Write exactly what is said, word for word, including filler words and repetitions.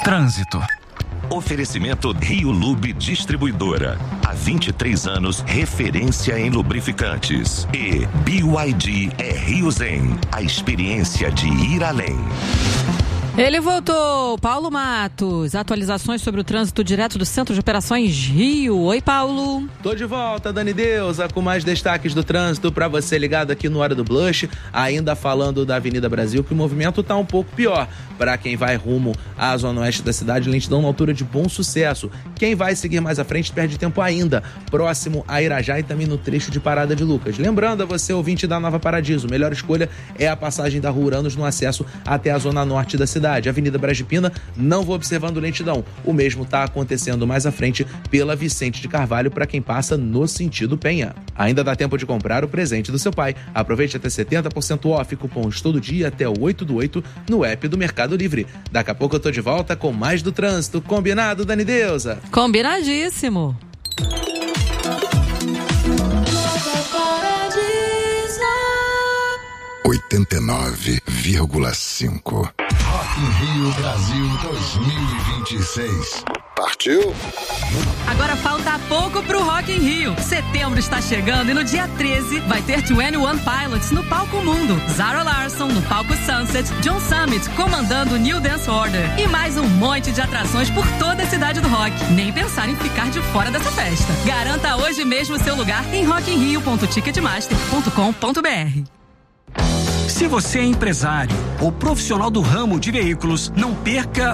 Trânsito. Oferecimento Rio Lube Distribuidora. Há vinte e três anos, referência em lubrificantes. E B Y D é Rio Zen, a experiência de ir além. Ele voltou, Paulo Matos. Atualizações sobre o trânsito direto do Centro de Operações Rio. Oi, Paulo. Tô de volta, Dani Deusa, com mais destaques do trânsito para você ligado aqui no Hora do Blush. Ainda falando da Avenida Brasil, que o movimento tá um pouco pior. Para quem vai rumo à zona oeste da cidade, lentidão na altura de Bom Sucesso. Quem vai seguir mais à frente perde tempo ainda, próximo a Irajá e também no trecho de Parada de Lucas. Lembrando a você, ouvinte da Nova Paradiso, melhor escolha é a passagem da Rua Uranos no acesso até a zona norte da cidade. Avenida Brasipina, não vou observando lentidão. O mesmo está acontecendo mais à frente pela Vicente de Carvalho para quem passa no sentido Penha. Ainda dá tempo de comprar o presente do seu pai. Aproveite até setenta por cento off, cupons todo dia até o oito do oito no app do Mercado Livre. Daqui a pouco eu tô de volta com mais do trânsito. Combinado, Dani Deusa? Combinadíssimo. oitenta e nove vírgula cinco. Rock in Rio Brasil dois mil e vinte e seis. Partiu? Agora falta pouco pro Rock in Rio. Setembro está chegando e no dia treze vai ter vinte e um Pilots no Palco Mundo, Zara Larsson no Palco Sunset, John Summit comandando o New Dance Order e mais um monte de atrações por toda a cidade do rock. Nem pensar em ficar de fora dessa festa. Garanta hoje mesmo seu lugar em rock in rio ponto ticketmaster ponto com ponto b r. Se você é empresário ou profissional do ramo de veículos, não perca